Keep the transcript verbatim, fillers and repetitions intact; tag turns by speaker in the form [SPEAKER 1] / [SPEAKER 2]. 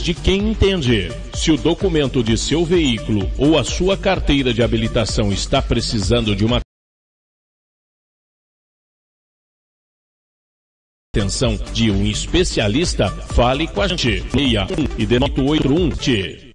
[SPEAKER 1] ouvidos de quem entende. Se o documento de seu veículo ou a sua carteira de habilitação está precisando de uma atenção de um especialista, fale com a gente. seis um e oito oito um.